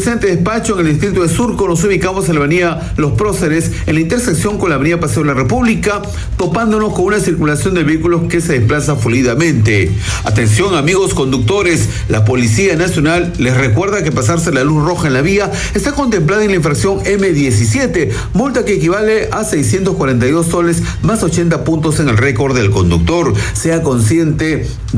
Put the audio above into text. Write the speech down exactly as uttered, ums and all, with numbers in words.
presente despacho en el distrito de Surco. Nos ubicamos en la avenida Los Próceres, en la intersección con la avenida Paseo de la República, topándonos con una circulación de vehículos que se desplaza fluidamente. Atención, amigos conductores, la Policía Nacional les recuerda que pasarse la luz roja en la vía está contemplada en la infracción eme diecisiete, multa que equivale a seiscientos cuarenta y dos soles más ochenta puntos en el récord del conductor. Sea consciente